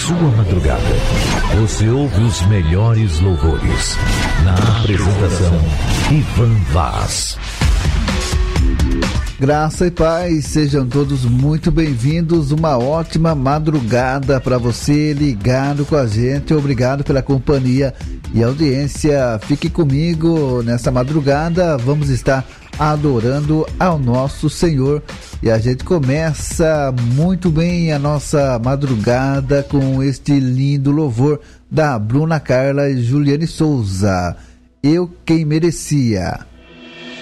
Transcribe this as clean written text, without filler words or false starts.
sua madrugada. Você ouve os melhores louvores. Na apresentação, Ivan Vaz. Graça e paz, sejam todos muito bem-vindos. Uma ótima madrugada para você ligado com a gente. Obrigado pela companhia e audiência. Fique comigo nessa madrugada. Vamos estar adorando ao nosso Senhor. E a gente começa muito bem a nossa madrugada com este lindo louvor da Bruna Carla e Juliane Souza. Eu Quem Merecia.